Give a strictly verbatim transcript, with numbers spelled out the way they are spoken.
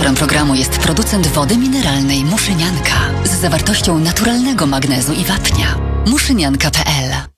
Sponsorem programu jest producent wody mineralnej Muszynianka z zawartością naturalnego magnezu i wapnia. muszynianka kropka p l